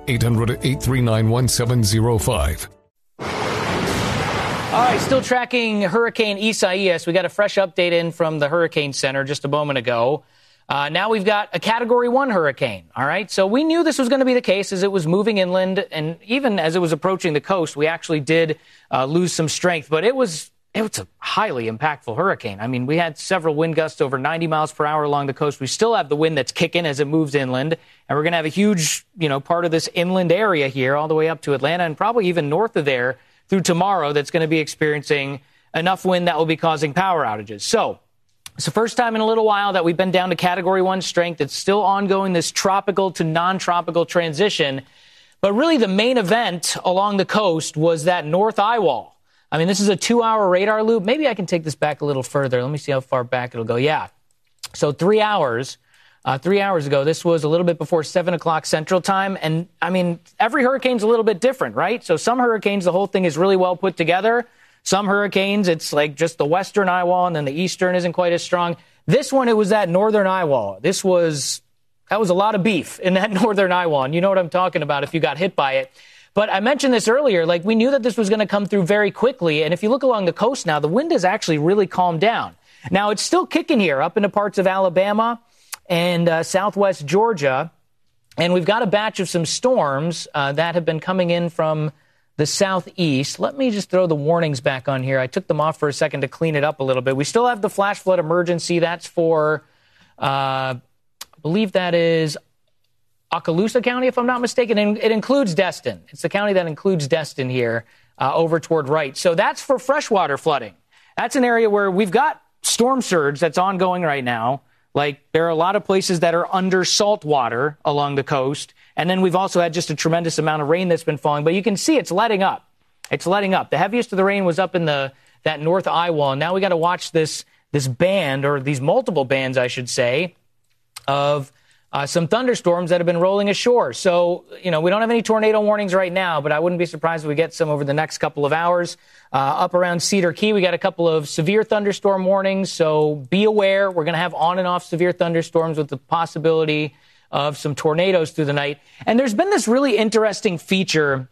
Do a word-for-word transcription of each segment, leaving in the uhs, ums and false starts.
eight hundred, eight three nine, one seven zero five. All right, still tracking Hurricane Isaias. We got a fresh update in from the Hurricane Center just a moment ago. Uh, now we've got a Category one hurricane, all right? So we knew this was going to be the case as it was moving inland, and even as it was approaching the coast, we actually did uh, lose some strength. But it was it was a highly impactful hurricane. I mean, we had several wind gusts over ninety miles per hour along the coast. We still have the wind that's kicking as it moves inland, and we're going to have a huge, you know, part of this inland area here all the way up to Atlanta and probably even north of there through tomorrow that's going to be experiencing enough wind that will be causing power outages. So it's the first time in a little while that we've been down to Category one strength. It's still ongoing, this tropical to non-tropical transition. But really the main event along the coast was that north eye wall. I mean, this is a two-hour radar loop. Maybe I can take this back a little further. Let me see how far back it'll go. Yeah. So three hours. Uh, three hours ago, this was a little bit before seven o'clock Central Time. And, I mean, every hurricane's a little bit different, right? So some hurricanes, the whole thing is really well put together. Some hurricanes, it's like just the western eye wall, and then the eastern isn't quite as strong. This one, it was that northern eye wall. This was, that was a lot of beef in that northern eye wall. And you know what I'm talking about if you got hit by it. But I mentioned this earlier, like we knew that this was going to come through very quickly. And if you look along the coast now, the wind has actually really calmed down. Now, it's still kicking here up into parts of Alabama and uh, southwest Georgia. And we've got a batch of some storms uh, that have been coming in from the southeast. Let me just throw the warnings back on here. I took them off for a second to clean it up a little bit. We still have the flash flood emergency. That's for, uh, I believe that is Okaloosa County, if I'm not mistaken. And it includes Destin. It's the county that includes Destin here uh, over toward Wright. So that's for freshwater flooding. That's an area where we've got storm surge that's ongoing right now. Like, there are a lot of places that are under salt water along the coast. And then we've also had just a tremendous amount of rain that's been falling. But you can see it's letting up. It's letting up. The heaviest of the rain was up in the that north eye wall. Now we got to watch this this band, or these multiple bands, I should say, of uh, some thunderstorms that have been rolling ashore. So, you know, we don't have any tornado warnings right now, but I wouldn't be surprised if we get some over the next couple of hours. Uh, up around Cedar Key, we got a couple of severe thunderstorm warnings, so be aware. We're going to have on and off severe thunderstorms with the possibility of some tornadoes through the night. And there's been this really interesting feature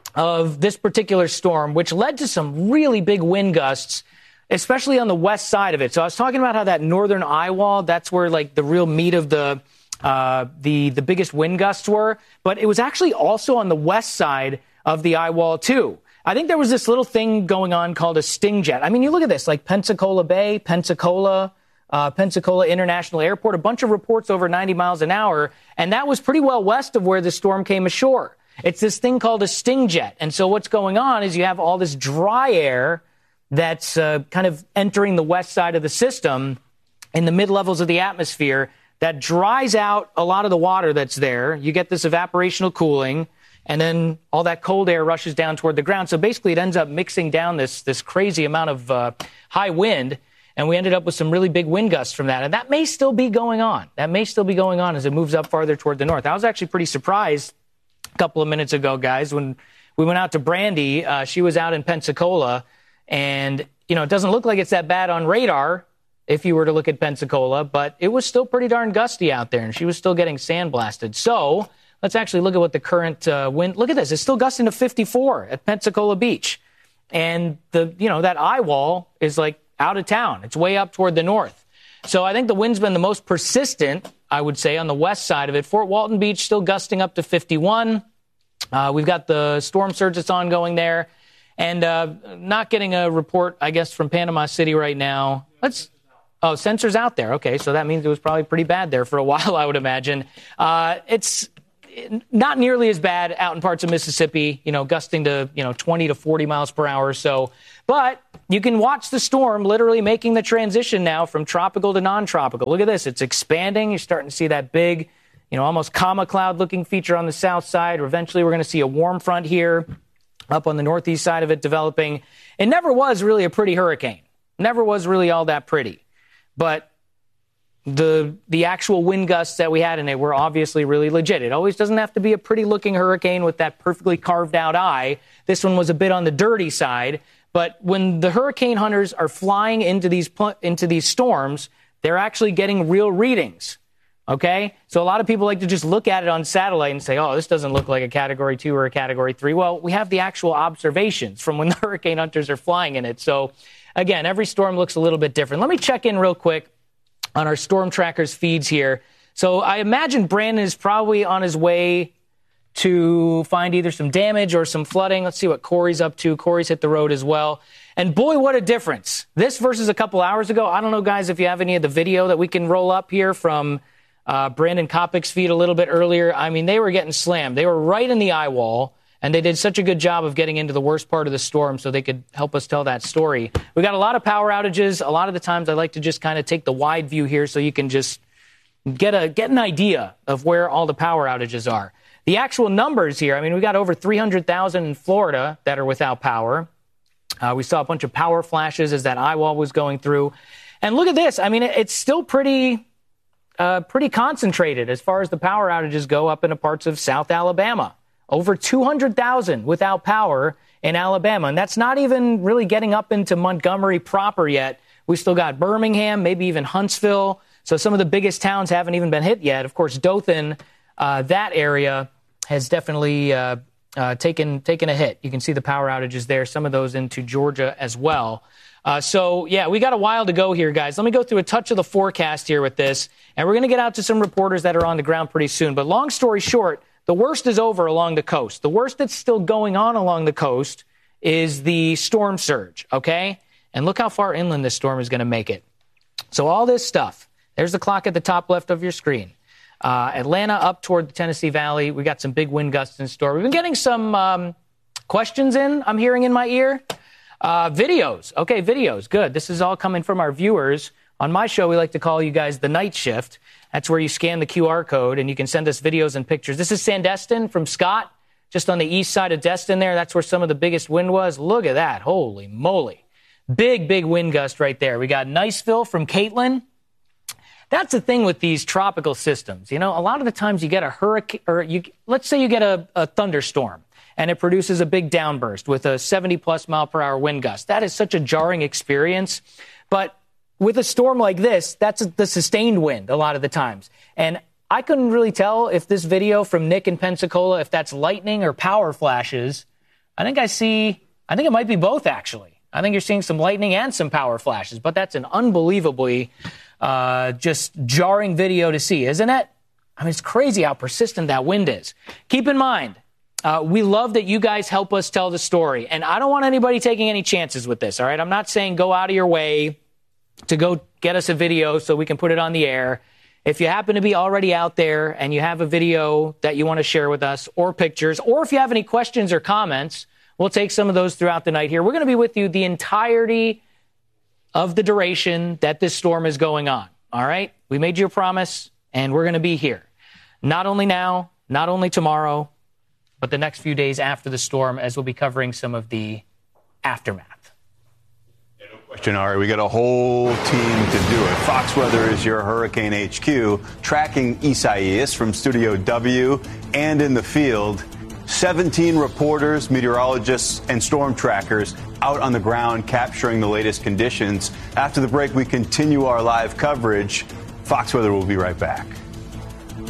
of this particular storm, which led to some really big wind gusts, especially on the west side of it. So I was talking about how that northern eye wall, that's where like the real meat of the uh, the the biggest wind gusts were. But it was actually also on the west side of the eye wall, too. I think there was this little thing going on called a sting jet. I mean, you look at this, like Pensacola Bay, Pensacola, uh, Pensacola International Airport, a bunch of reports over ninety miles an hour, and that was pretty well west of where the storm came ashore. It's this thing called a sting jet. And so what's going on is you have all this dry air that's uh, kind of entering the west side of the system in the mid-levels of the atmosphere that dries out a lot of the water that's there. You get this evaporational cooling, and then all that cold air rushes down toward the ground. So basically it ends up mixing down this this crazy amount of uh, high wind, and we ended up with some really big wind gusts from that. And that may still be going on. That may still be going on as it moves up farther toward the north. I was actually pretty surprised a couple of minutes ago, guys, when we went out to Brandy. Uh, she was out in Pensacola, and, you know, it doesn't look like it's that bad on radar if you were to look at Pensacola, but it was still pretty darn gusty out there, and she was still getting sandblasted. So let's actually look at what the current uh, wind. Look at this. It's still gusting to fifty-four at Pensacola Beach. And, the you know, that eye wall is, like, out of town. It's way up toward the north. So I think the wind's been the most persistent, I would say, on the west side of it. Fort Walton Beach still gusting up to fifty-one. Uh, we've got the storm surge that's ongoing there. And uh, not getting a report, I guess, from Panama City right now. Let's... Oh, sensors out there. Okay, so that means it was probably pretty bad there for a while, I would imagine. Uh, it's not nearly as bad out in parts of Mississippi, you know, gusting to, you know, twenty to forty miles per hour or so. But you can watch the storm literally making the transition now from tropical to non-tropical. Look at this. It's expanding. You're starting to see that big, you know, almost comma cloud-looking feature on the south side. Eventually, we're going to see a warm front here up on the northeast side of it developing. It never was really a pretty hurricane. Never was really all that pretty. But the the actual wind gusts that we had in it were obviously really legit. It always doesn't have to be a pretty-looking hurricane with that perfectly carved-out eye. This one was a bit on the dirty side. But when the hurricane hunters are flying into these into these storms, they're actually getting real readings Okay? So a lot of people like to just look at it on satellite and say, oh, this doesn't look like a Category two or a Category three. Well, we have the actual observations from when the hurricane hunters are flying in it. So, again, every storm looks a little bit different. Let me check in real quick on our Storm Trackers feeds here. So I imagine Brandon is probably on his way to find either some damage or some flooding. Let's see what Corey's up to. Corey's hit the road as well. And boy, what a difference. This versus a couple hours ago. I don't know, guys, if you have any of the video that we can roll up here from uh, Brandon Kopic's feed a little bit earlier. I mean, they were getting slammed. They were right in the eye wall, and they did such a good job of getting into the worst part of the storm so they could help us tell that story. We got a lot of power outages. A lot of the times I like to just kind of take the wide view here so you can just get a get an idea of where all the power outages are. The actual numbers here, I mean, we got over three hundred thousand in Florida that are without power. Uh, we saw a bunch of power flashes as that eye wall was going through. And look at this. I mean, it's still pretty uh, pretty concentrated as far as the power outages go up into parts of South Alabama. Over two hundred thousand without power in Alabama. And that's not even really getting up into Montgomery proper yet. We still got Birmingham, maybe even Huntsville. So some of the biggest towns haven't even been hit yet. Of course, Dothan, uh, that area has definitely uh, uh, taken taken a hit. You can see the power outages there, some of those into Georgia as well. Uh, so, yeah, we got a while to go here, guys. Let me go through a touch of the forecast here with this, and we're going to get out to some reporters that are on the ground pretty soon. But long story short, the worst is over along the coast. The worst that's still going on along the coast is the storm surge, okay? And look how far inland this storm is going to make it. So all this stuff, there's the clock at the top left of your screen. Uh, Atlanta up toward the Tennessee Valley. We got some big wind gusts in store. We've been getting some um, questions in, I'm hearing in my ear. Uh, videos. Okay, videos. Good. This is all coming from our viewers. On my show, we like to call you guys the night shift. That's where you scan the Q R code and you can send us videos and pictures. This is Sandestin from Scott, just on the east side of Destin there. That's where some of the biggest wind was. Look at that. Holy moly. Big, big wind gust right there. We got Niceville from Caitlin. That's the thing with these tropical systems. You know, a lot of the times you get a hurricane, or you, let's say you get a, a thunderstorm, and it produces a big downburst with a seventy plus mile per hour wind gust. That is such a jarring experience. But with a storm like this, that's the sustained wind a lot of the times. And I couldn't really tell if this video from Nick in Pensacola, if that's lightning or power flashes. I think I see, I think it might be both, actually. I think you're seeing some lightning and some power flashes, but that's an unbelievably uh, just jarring video to see, isn't it? I mean, it's crazy how persistent that wind is. Keep in mind, uh, we love that you guys help us tell the story, and I don't want anybody taking any chances with this, all right? I'm not saying go out of your way to go get us a video so we can put it on the air. If you happen to be already out there and you have a video that you want to share with us or pictures, or if you have any questions or comments, we'll take some of those throughout the night here. We're going to be with you the entirety of the duration that this storm is going on. All right? We made you a promise, and we're going to be here. Not only now, not only tomorrow, but the next few days after the storm, as we'll be covering some of the aftermath. Yeah, no question, Ari. We got a whole team to do it. Fox Weather is your Hurricane H Q, tracking Isaias from Studio W and in the field. seventeen reporters, meteorologists, and storm trackers out on the ground capturing the latest conditions. After the break, we continue our live coverage. Fox Weather will be right back.